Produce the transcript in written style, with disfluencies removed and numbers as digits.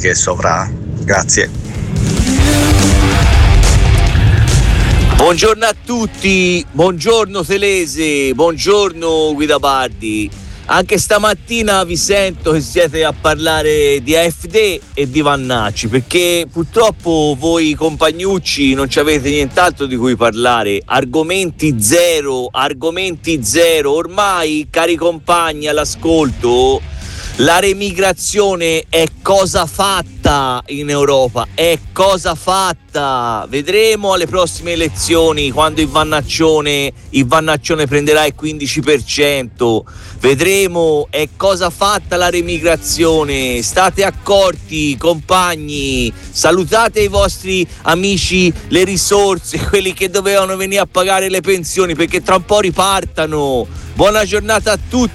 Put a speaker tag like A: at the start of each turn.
A: chiesto avrà. Grazie.
B: Buongiorno a tutti, buongiorno Telese, buongiorno Guida Bardi. Anche stamattina vi sento che siete a parlare di AfD e di Vannacci, perché purtroppo voi compagnucci non ci avete nient'altro di cui parlare. Argomenti zero. Ormai, cari compagni all'ascolto, la remigrazione è cosa fatta in Europa, è cosa fatta. Vedremo alle prossime elezioni, quando il Vannaccione prenderà il 15%. Vedremo, è cosa fatta la remigrazione. State accorti, compagni, salutate i vostri amici, le risorse, quelli che dovevano venire a pagare le pensioni, perché tra un po' ripartano. Buona giornata a tutti.